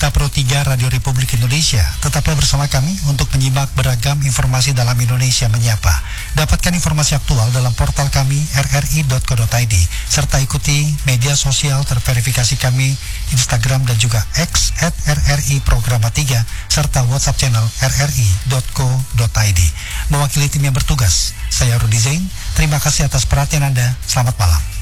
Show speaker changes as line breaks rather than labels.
Berita Pro 3 Radio Republik Indonesia. Tetaplah bersama kami untuk menyimak beragam informasi dalam Indonesia Menyapa. Dapatkan informasi aktual dalam portal kami rri.co.id serta ikuti media sosial terverifikasi kami Instagram dan juga X @RRI Programa 3 serta WhatsApp channel rri.co.id. Mewakili tim yang bertugas, saya Rudi Zain. Terima kasih atas perhatian Anda. Selamat malam.